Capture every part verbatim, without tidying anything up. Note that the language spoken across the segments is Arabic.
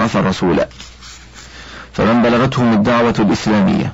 بعث رسولا. فمن بلغتهم الدعوة الإسلامية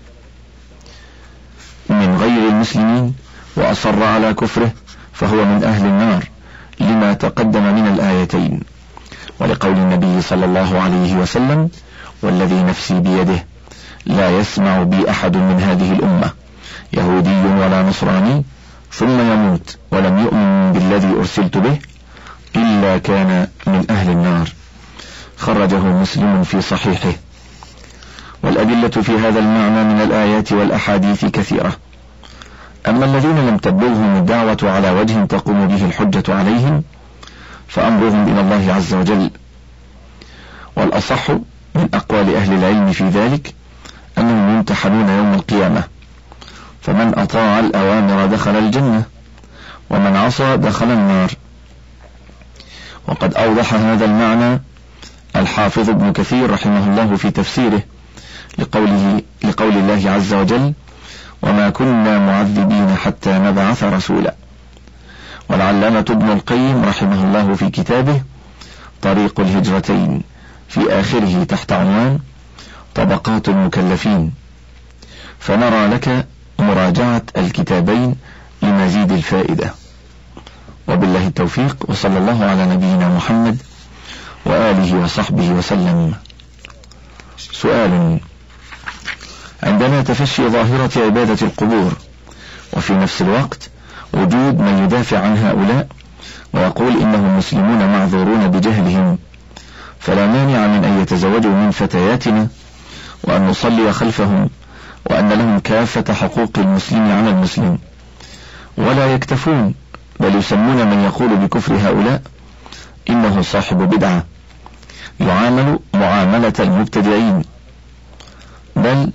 من غير المسلمين وأصر على كفره فهو من أهل النار، لما تقدم من الآيتين، ولقول النبي صلى الله عليه وسلم: والذي نفسي بيده لا يسمع بي أحد من هذه الأمة يهودي ولا نصراني ثم يموت ولم يؤمن بالذي أرسلت به إلا كان من أهل النار. خرجه مسلم في صحيحه. والأدلة في هذا المعنى من الآيات والأحاديث كثيرة. أما الذين لم تبلغهم الدعوة على وجه تقوم به الحجة عليهم فأمرهم إلى الله عز وجل. والأصح من أقوال أهل العلم في ذلك أنهم يمتحنون يوم القيامة، فمن أطاع الأوامر دخل الجنة ومن عصى دخل النار. وقد أوضح هذا المعنى الحافظ ابن كثير رحمه الله في تفسيره لقوله لقول الله عز وجل: وما كنا معذبين حتى نبعث رسولا. والعلامة ابن القيم رحمه الله في كتابه طريق الهجرتين في آخره تحت عنوان طبقات المكلفين، فنرى لك مراجعة الكتابين لمزيد الفائدة. وبالله التوفيق، وصلى الله على نبينا محمد وآله وصحبه وسلم. سؤال: عندنا تفشي ظاهرة عبادة القبور، وفي نفس الوقت وجود من يدافع عن هؤلاء ويقول إنهم مسلمون معذورون بجهلهم، فلا مانع من أن يتزوجوا من فتياتنا وأن نصلي خلفهم، وأن لهم كافة حقوق المسلم على المسلم، ولا يكتفون بل يسمون من يقول بكفر هؤلاء إنه صاحب بدعة يعامل معاملة المبتدعين، بل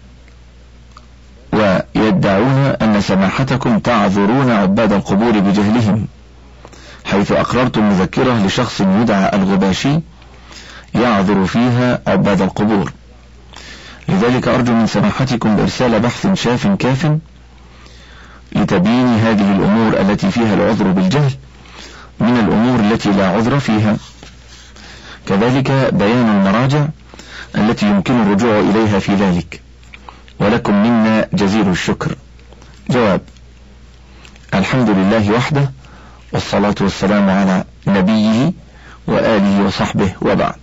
ويدعون أن سماحتكم تعذرون عباد القبور بجهلهم، حيث أقررتم مذكرة لشخص يدعى الغباشي يعذر فيها عباد القبور. لذلك أرجو من سماحتكم إرسال بحث شاف كاف لتبيين هذه الأمور التي فيها العذر بالجهل من الأمور التي لا عذر فيها، كذلك بيان المراجع التي يمكن الرجوع إليها في ذلك، ولكم منا جزيل الشكر. جواب: الحمد لله وحده، والصلاة والسلام على نبيه وآله وصحبه، وبعد.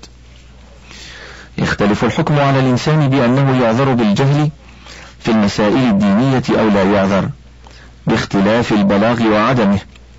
يختلف الحكم على الإنسان بأنه يعذر بالجهل في المسائل الدينية أو لا يعذر، باختلاف البلاغ وعدمه،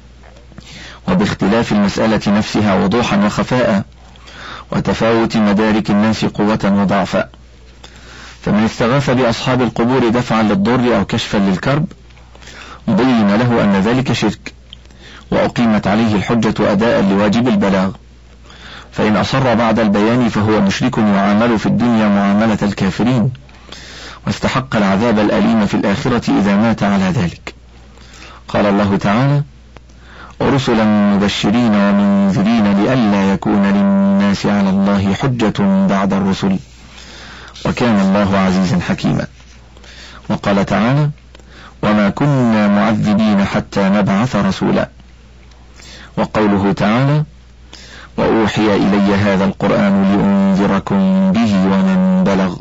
وباختلاف المسألة نفسها وضوحا وخفاء، وتفاوت مدارك الناس قوة وضعفا. فمن استغاث بأصحاب القبور دفعا للضر أو كشفا للكرب بين له أن ذلك شرك، وأقيمت عليه الحجة أداء لواجب البلاغ، فإن أصر بعد البيان فهو مشرك يعامل في الدنيا معاملة الكافرين، واستحق العذاب الأليم في الآخرة إذا مات على ذلك. قال الله تعالى: رسلا مبشرين ومنذرين لئلا يكون للناس على الله حجة بعد الرسل وكان الله عزيزا حكيما. وقال تعالى: وما كنا معذبين حتى نبعث رسولا. وقوله تعالى: وأوحي إلي هذا القرآن لأنذركم به ومن بلغ.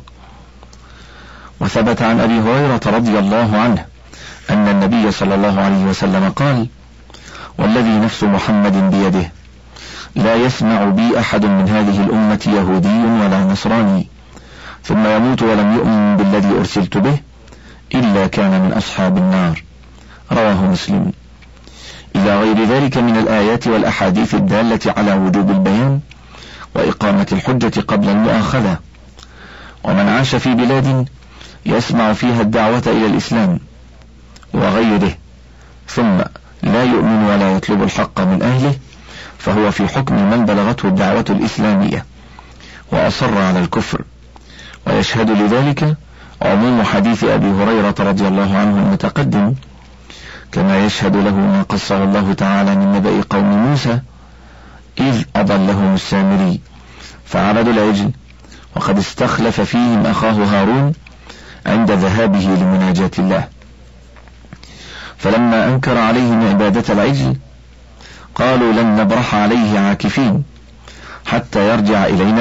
وثبت عن أبي هريرة رضي الله عنه أن النبي صلى الله عليه وسلم قال: والذي نفس محمد بيده لا يسمع بي أحد من هذه الأمة يهودي ولا نصراني ثم يموت ولم يؤمن بالذي أرسلت به إلا كان من أصحاب النار. رواه مسلم. إلى غير ذلك من الآيات والأحاديث الدالة على وجوب البيان وإقامة الحجة قبل المؤاخذة. ومن عاش في بلاد يسمع فيها الدعوة إلى الإسلام وغيره ثم لا يؤمن ولا يطلب الحق من أهله فهو في حكم من بلغته الدعوة الإسلامية وأصر على الكفر. ويشهد لذلك عموم حديث أبي هريرة رضي الله عنه المتقدم، كما يشهد له ما قصه الله تعالى من نبأ قوم موسى إذ أضلهم السامري فعبدوا العجل، وقد استخلف فيهم أخاه هارون عند ذهابه لمناجاة الله، فلما أنكر عليهم عبادة العجل قالوا لن نبرح عليه عاكفين حتى يرجع إلينا